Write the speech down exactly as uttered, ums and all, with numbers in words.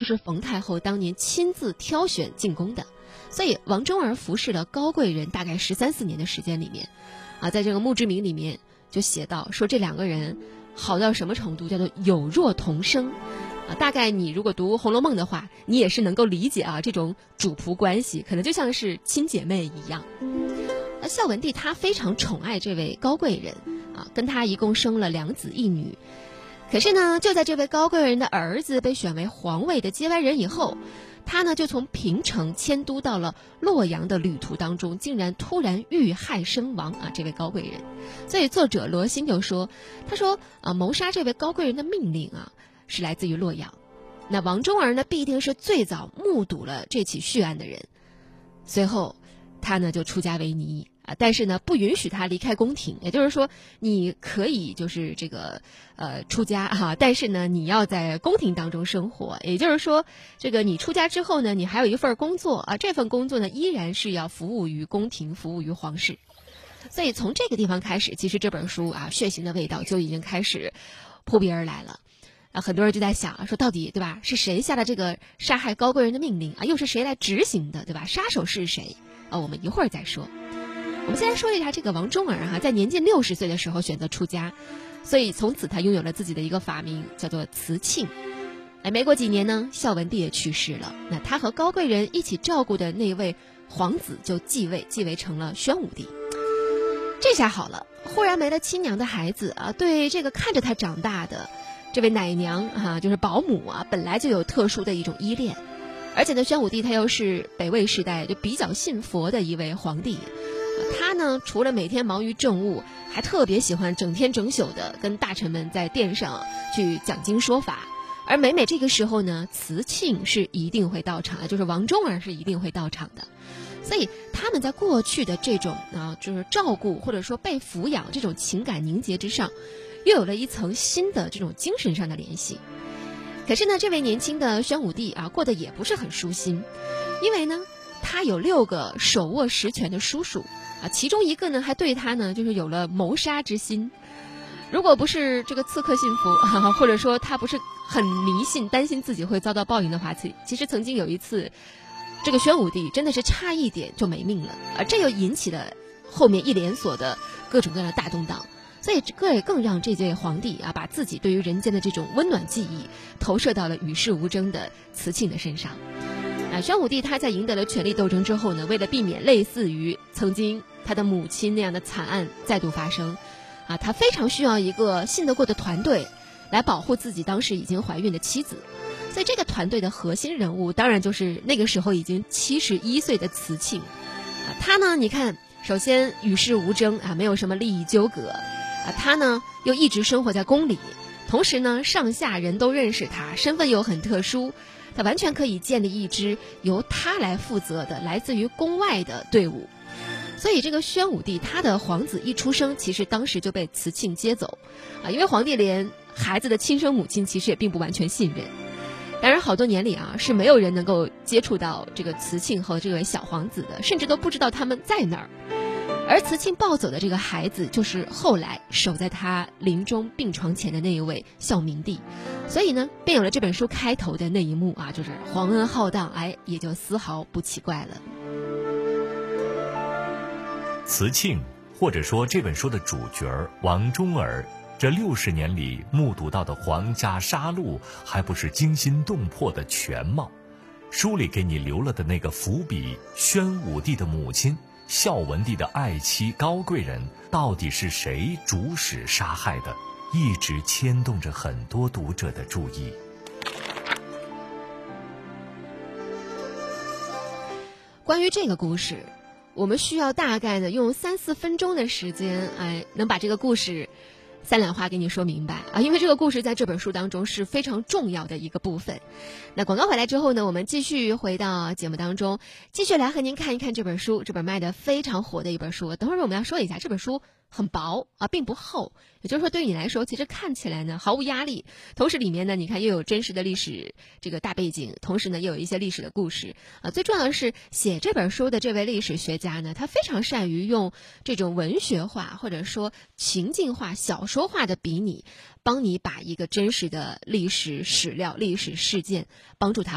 是冯太后当年亲自挑选进宫的。所以王忠儿服侍了高贵人大概十三四年的时间里面，啊，在这个墓志铭里面就写到说这两个人好到什么程度，叫做有若同生。啊，大概你如果读《红楼梦》的话，你也是能够理解啊，这种主仆关系可能就像是亲姐妹一样。那孝文帝他非常宠爱这位高贵人啊，跟他一共生了两子一女。可是呢，就在这位高贵人的儿子被选为皇位的接班人以后，他呢就从平城迁都到了洛阳的旅途当中，竟然突然遇害身亡啊！这位高贵人，所以作者罗欣就说，他说啊，谋杀这位高贵人的命令啊，是来自于洛阳。那王忠儿呢，必定是最早目睹了这起血案的人。随后，他呢就出家为尼啊，但是呢不允许他离开宫廷，也就是说，你可以就是这个呃出家哈、啊，但是呢你要在宫廷当中生活，也就是说，这个你出家之后呢，你还有一份工作啊，这份工作呢依然是要服务于宫廷，服务于皇室。所以从这个地方开始，其实这本书啊血腥的味道就已经开始扑鼻而来了。啊，很多人就在想说，到底对吧？是谁下了这个杀害高贵人的命令啊？又是谁来执行的，对吧？杀手是谁啊？我们一会儿再说。我们先来说一下这个王忠儿哈、啊，在年近六十岁的时候选择出家，所以从此他拥有了自己的一个法名，叫做慈庆。哎，没过几年呢，孝文帝也去世了，那他和高贵人一起照顾的那位皇子就继位，继位成了宣武帝。这下好了，忽然没了亲娘的孩子啊，对这个看着他长大的这位奶娘啊，就是保姆啊，本来就有特殊的一种依恋，而且呢，宣武帝他又是北魏时代就比较信佛的一位皇帝，他呢除了每天忙于政务，还特别喜欢整天整宿的跟大臣们在殿上去讲经说法，而每每这个时候呢，慈庆是一定会到场的，就是王忠儿是一定会到场的。所以他们在过去的这种啊，就是照顾或者说被抚养这种情感凝结之上，又有了一层新的这种精神上的联系。可是呢，这位年轻的宣武帝啊，过得也不是很舒心，因为呢，他有六个手握实权的叔叔啊，其中一个呢，还对他呢，就是有了谋杀之心。如果不是这个刺客信服、啊，或者说他不是很迷信，担心自己会遭到报应的话，其其实曾经有一次，这个宣武帝真的是差一点就没命了，而这又引起了后面一连锁的各种各样的大动荡。所以这也更让这位皇帝啊，把自己对于人间的这种温暖记忆投射到了与世无争的慈庆的身上。啊，宣武帝他在赢得了权力斗争之后呢，为了避免类似于曾经他的母亲那样的惨案再度发生，啊，他非常需要一个信得过的团队来保护自己当时已经怀孕的妻子。所以这个团队的核心人物当然就是那个时候已经七十一岁的慈庆。啊，他呢，你看，首先与世无争啊，没有什么利益纠葛。啊，他呢又一直生活在宫里，同时呢上下人都认识他，身份又很特殊，他完全可以建立一支由他来负责的来自于宫外的队伍。所以这个宣武帝他的皇子一出生，其实当时就被慈庆接走啊，因为皇帝连孩子的亲生母亲其实也并不完全信任。当然好多年里啊，是没有人能够接触到这个慈庆和这位小皇子的，甚至都不知道他们在哪儿。而慈庆抱走的这个孩子，就是后来守在他临终病床前的那一位孝明帝，所以呢，便有了这本书开头的那一幕啊，就是皇恩浩荡，哎，也就丝毫不奇怪了。 慈庆，或者说这本书的主角王忠儿，这六十年里目睹到的皇家杀戮，还不是惊心动魄的全貌。书里给你留了的那个伏笔，宣武帝的母亲孝文帝的爱妻高贵人到底是谁主使杀害的，一直牵动着很多读者的注意。 关于这个故事，我们需要大概呢用三四分钟的时间，哎，能把这个故事三两话给你说明白啊，因为这个故事在这本书当中是非常重要的一个部分。那广告回来之后呢，我们继续回到节目当中，继续来和您看一看这本书，这本卖的非常火的一本书。等会儿我们要说一下，这本书很薄啊，并不厚，也就是说对于你来说，其实看起来呢毫无压力。同时里面呢，你看又有真实的历史这个大背景，同时呢又有一些历史的故事啊。最重要的是，写这本书的这位历史学家呢，他非常善于用这种文学化或者说情境化、小说化的比拟，帮你把一个真实的历史史料、历史事件帮助他